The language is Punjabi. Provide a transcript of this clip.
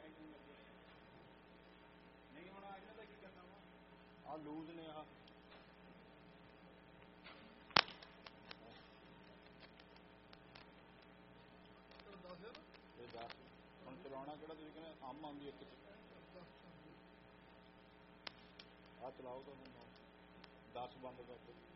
ਨਹੀਂ ਹੁਣ ਇਹਨਾਂ ਦਾ ਕੀ ਕਰਨਾ ਵਾ ਆ ਲੂਜ਼ ਨੇ ਆਹ ਹੁਣ ਚਲਾਉਣਾ ਕਿਹੜਾ ਤੁਸੀਂ ਕਹਿੰਦੇ ਅੰਮ ਆਉਂਦੀ ਇੱਕ ਆ ਚਲਾਓ ਤਾਂ 10 ਬੰਦ ਕਰਕੇ